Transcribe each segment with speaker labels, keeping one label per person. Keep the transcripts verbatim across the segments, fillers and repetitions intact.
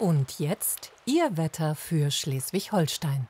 Speaker 1: Und jetzt Ihr Wetter für Schleswig-Holstein.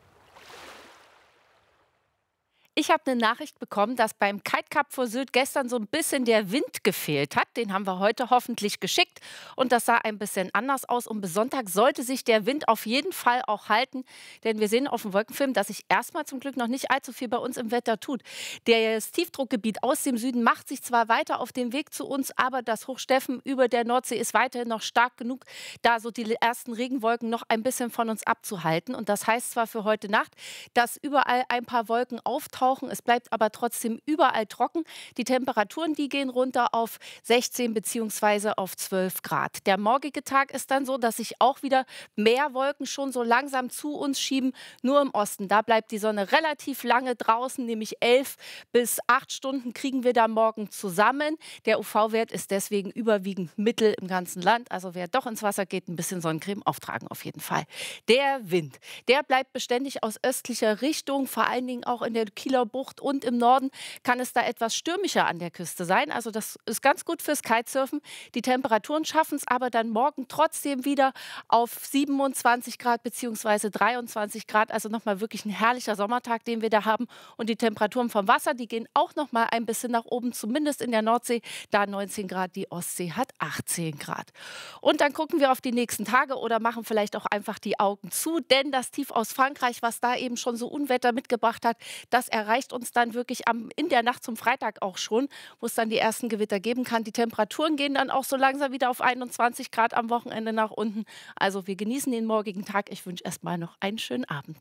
Speaker 2: Ich habe eine Nachricht bekommen, dass beim Kite Cup vor Sylt gestern so ein bisschen der Wind gefehlt hat. Den haben wir heute hoffentlich geschickt und das sah ein bisschen anders aus. Und bis Sonntag sollte sich der Wind auf jeden Fall auch halten, denn wir sehen auf dem Wolkenfilm, dass sich erstmal zum Glück noch nicht allzu viel bei uns im Wetter tut. Das Tiefdruckgebiet aus dem Süden macht sich zwar weiter auf dem Weg zu uns, aber das Hochsteffen über der Nordsee ist weiterhin noch stark genug, da so die ersten Regenwolken noch ein bisschen von uns abzuhalten. Und das heißt zwar für heute Nacht, dass überall ein paar Wolken auftauchen, es bleibt aber trotzdem überall trocken. Die Temperaturen, die gehen runter auf sechzehn bzw. auf zwölf Grad. Der morgige Tag ist dann so, dass sich auch wieder mehr Wolken schon so langsam zu uns schieben. Nur im Osten, da bleibt die Sonne relativ lange draußen, nämlich elf bis acht Stunden kriegen wir da morgen zusammen. Der U V-Wert ist deswegen überwiegend mittel im ganzen Land. Also wer doch ins Wasser geht, ein bisschen Sonnencreme auftragen auf jeden Fall. Der Wind, der bleibt beständig aus östlicher Richtung, vor allen Dingen auch in der Kieler Bucht und im Norden kann es da etwas stürmischer an der Küste sein. Also das ist ganz gut fürs Kitesurfen. Die Temperaturen schaffen es aber dann morgen trotzdem wieder auf siebenundzwanzig Grad bzw. dreiundzwanzig Grad. Also nochmal wirklich ein herrlicher Sommertag, den wir da haben. Und die Temperaturen vom Wasser, die gehen auch nochmal ein bisschen nach oben, zumindest in der Nordsee. Da neunzehn Grad, die Ostsee hat achtzehn Grad. Und dann gucken wir auf die nächsten Tage oder machen vielleicht auch einfach die Augen zu. Denn das Tief aus Frankreich, was da eben schon so Unwetter mitgebracht hat, das erreicht uns dann wirklich am, in der Nacht zum Freitag auch schon, wo es dann die ersten Gewitter geben kann. Die Temperaturen gehen dann auch so langsam wieder auf einundzwanzig Grad am Wochenende nach unten. Also wir genießen den morgigen Tag. Ich wünsche erstmal noch einen schönen Abend.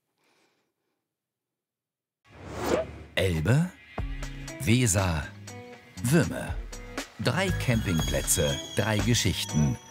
Speaker 3: Elbe, Weser, Wümme. Drei Campingplätze, drei Geschichten.